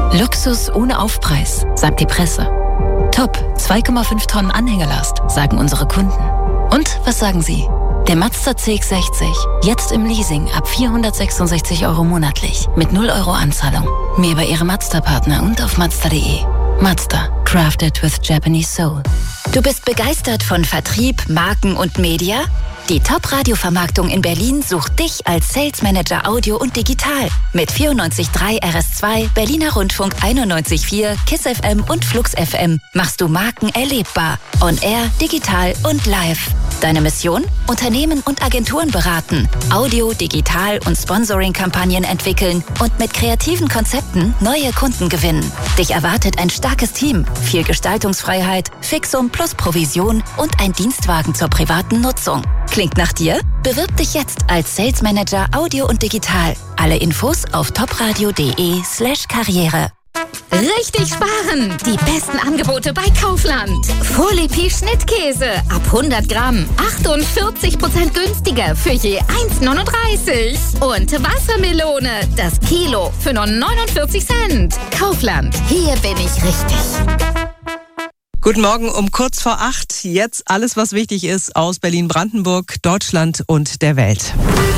Luxus ohne Aufpreis, sagt die Presse. Top, 2,5 Tonnen Anhängerlast, sagen unsere Kunden. Und was sagen Sie? Der Mazda CX-60, jetzt im Leasing ab 466 € monatlich, mit 0 € Anzahlung. Mehr bei Ihrem Mazda-Partner und auf Mazda.de. Mazda, crafted with Japanese soul. Du bist begeistert von Vertrieb, Marken und Media? Die Top-Radio-Vermarktung in Berlin sucht dich als Sales Manager Audio und Digital. Mit 94.3 RS2, Berliner Rundfunk 91.4, KISS FM und Flux FM machst du Marken erlebbar. On Air, digital und live. Deine Mission? Unternehmen und Agenturen beraten, Audio-, Digital- und Sponsoring-Kampagnen entwickeln und mit kreativen Konzepten neue Kunden gewinnen. Dich erwartet ein starkes Team, viel Gestaltungsfreiheit, Fixum plus Provision und ein Dienstwagen zur privaten Nutzung. Klingt nach dir? Bewirb dich jetzt als Sales Manager Audio und Digital. Alle Infos auf topradio.de/Karriere. Richtig sparen! Die besten Angebote bei Kaufland. Folie Schnittkäse ab 100 Gramm. 48% günstiger für je 1,39. Und Wassermelone, das Kilo für nur 49 Cent. Kaufland, hier bin ich richtig. Guten Morgen um kurz vor 8. Jetzt alles, was wichtig ist aus Berlin-Brandenburg, Deutschland und der Welt.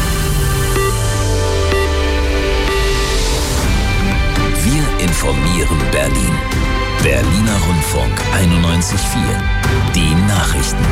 Wir informieren Berlin. Berliner Rundfunk 91.4. Die Nachrichten.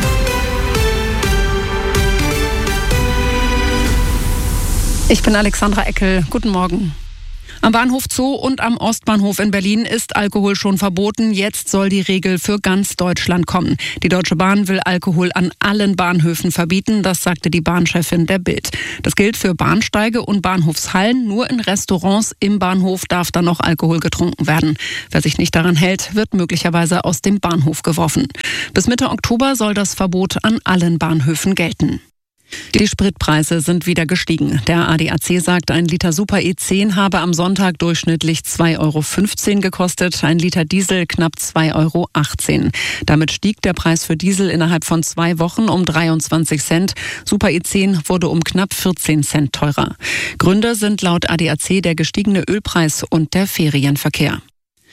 Ich bin Alexandra Eckel. Guten Morgen. Am Bahnhof Zoo und am Ostbahnhof in Berlin ist Alkohol schon verboten. Jetzt soll die Regel für ganz Deutschland kommen. Die Deutsche Bahn will Alkohol an allen Bahnhöfen verbieten. Das sagte die Bahnchefin der Bild. Das gilt für Bahnsteige und Bahnhofshallen. Nur in Restaurants im Bahnhof darf dann noch Alkohol getrunken werden. Wer sich nicht daran hält, wird möglicherweise aus dem Bahnhof geworfen. Bis Mitte Oktober soll das Verbot an allen Bahnhöfen gelten. Die Spritpreise sind wieder gestiegen. Der ADAC sagt, ein Liter Super E10 habe am Sonntag durchschnittlich 2,15 € gekostet, ein Liter Diesel knapp 2,18 €. Damit stieg der Preis für Diesel innerhalb von 2 Wochen um 23 Cent. Super E10 wurde um knapp 14 Cent teurer. Gründe sind laut ADAC der gestiegene Ölpreis und der Ferienverkehr.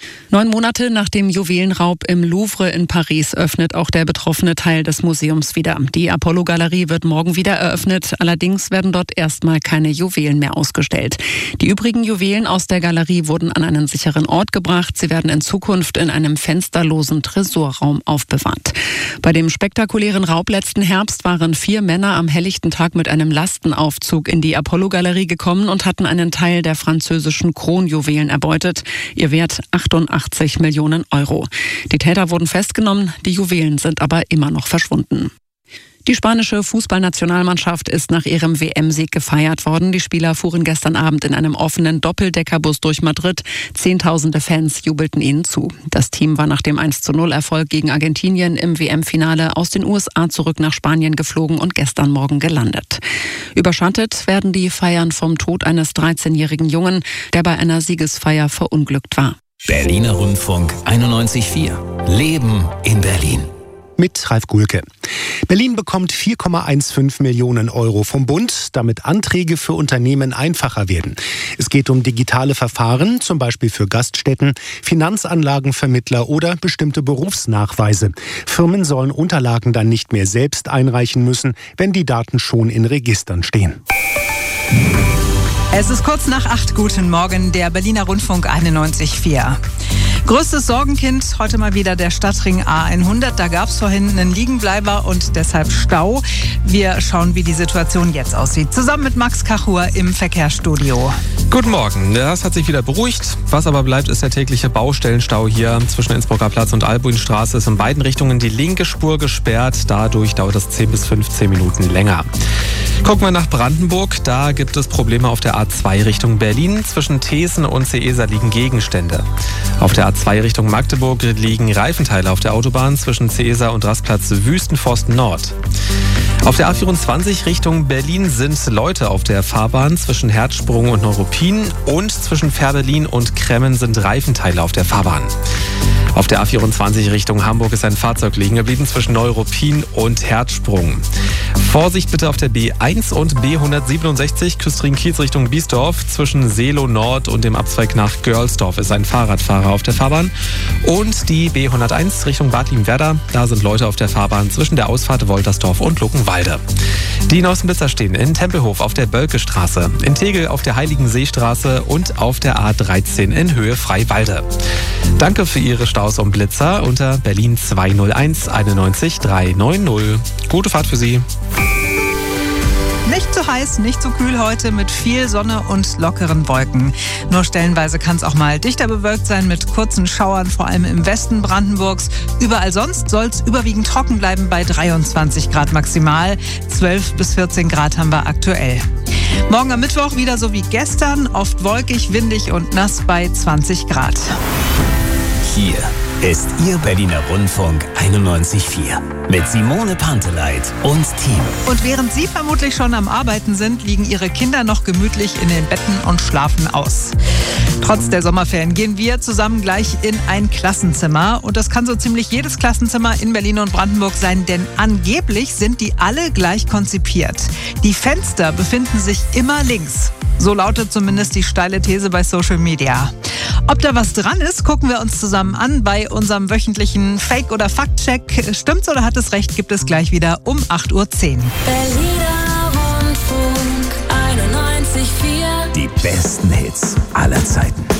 9 Monate nach dem Juwelenraub im Louvre in Paris öffnet auch der betroffene Teil des Museums wieder. Die Apollo-Galerie wird morgen wieder eröffnet. Allerdings werden dort erstmal keine Juwelen mehr ausgestellt. Die übrigen Juwelen aus der Galerie wurden an einen sicheren Ort gebracht. Sie werden in Zukunft in einem fensterlosen Tresorraum aufbewahrt. Bei dem spektakulären Raub letzten Herbst waren 4 Männer am helllichten Tag mit einem Lastenaufzug in die Apollo-Galerie gekommen und hatten einen Teil der französischen Kronjuwelen erbeutet. Ihr Wert 88 Millionen €. Die Täter wurden festgenommen, die Juwelen sind aber immer noch verschwunden. Die spanische Fußballnationalmannschaft ist nach ihrem WM-Sieg gefeiert worden. Die Spieler fuhren gestern Abend in einem offenen Doppeldeckerbus durch Madrid. Zehntausende Fans jubelten ihnen zu. Das Team war nach dem 1:0-Erfolg gegen Argentinien im WM-Finale aus den USA zurück nach Spanien geflogen und gestern Morgen gelandet. Überschattet werden die Feiern vom Tod eines 13-jährigen Jungen, der bei einer Siegesfeier verunglückt war. Berliner Rundfunk 91.4. Leben in Berlin. Mit Ralf Gulke. Berlin bekommt 4,15 Millionen € vom Bund, damit Anträge für Unternehmen einfacher werden. Es geht um digitale Verfahren, zum Beispiel für Gaststätten, Finanzanlagenvermittler oder bestimmte Berufsnachweise. Firmen sollen Unterlagen dann nicht mehr selbst einreichen müssen, wenn die Daten schon in Registern stehen. Es ist kurz nach 8. Guten Morgen, der Berliner Rundfunk 91.4. Größtes Sorgenkind, heute mal wieder der Stadtring A100. Da gab es vorhin einen Liegenbleiber und deshalb Stau. Wir schauen, wie die Situation jetzt aussieht. Zusammen mit Max Kachur im Verkehrsstudio. Guten Morgen. Das hat sich wieder beruhigt. Was aber bleibt, ist der tägliche Baustellenstau hier zwischen Innsbrucker Platz und Albuinstraße. Ist in beiden Richtungen die linke Spur gesperrt. Dadurch dauert es 10 bis 15 Minuten länger. Gucken wir nach Brandenburg. Da gibt es Probleme auf der A2 Richtung Berlin. Zwischen Thesen und Seesa liegen Gegenstände. Auf der A2 Richtung Magdeburg liegen Reifenteile auf der Autobahn zwischen Seesa und Rastplatz Wüstenforst Nord. Auf der A24 Richtung Berlin sind Leute auf der Fahrbahn zwischen Herzsprung und Neuruppin und zwischen Fährberlin und Kremmen sind Reifenteile auf der Fahrbahn. Auf der A24 Richtung Hamburg ist ein Fahrzeug liegen geblieben zwischen Neuruppin und Herzsprung. Vorsicht bitte auf der B1 und B167 Küstrin-Kiez Richtung Biesdorf. Zwischen Seelow Nord und dem Abzweig nach Görlsdorf ist ein Fahrradfahrer auf der Fahrbahn. Und die B101 Richtung Bad Liebenwerda. Da sind Leute auf der Fahrbahn zwischen der Ausfahrt Woltersdorf und Luckenwalde. Die neuesten Blitzer stehen in Tempelhof auf der Bölkestraße, in Tegel auf der Heiligenseestraße und auf der A13 in Höhe Freiwalde. Danke für Ihre Staus und Blitzer unter Berlin 201 91 390. Gute Fahrt für Sie. Nicht zu heiß, nicht zu kühl heute mit viel Sonne und lockeren Wolken. Nur stellenweise kann es auch mal dichter bewölkt sein mit kurzen Schauern, vor allem im Westen Brandenburgs. Überall sonst soll es überwiegend trocken bleiben bei 23 Grad maximal. 12 bis 14 Grad haben wir aktuell. Morgen am Mittwoch wieder so wie gestern, oft wolkig, windig und nass bei 20 Grad. Hier ist Ihr Berliner Rundfunk 91.4 mit Simone Panteleit und Team. Und während Sie vermutlich schon am Arbeiten sind, liegen Ihre Kinder noch gemütlich in den Betten und schlafen aus. Trotz der Sommerferien gehen wir zusammen gleich in ein Klassenzimmer. Und das kann so ziemlich jedes Klassenzimmer in Berlin und Brandenburg sein, denn angeblich sind die alle gleich konzipiert. Die Fenster befinden sich immer links. So lautet zumindest die steile These bei Social Media. Ob da was dran ist, gucken wir uns zusammen an bei unserem wöchentlichen Fake- oder Fakt-Check. Stimmt's oder hat es recht, gibt es gleich wieder um 8:10 Uhr. Berliner Rundfunk 91.4. Die besten Hits aller Zeiten.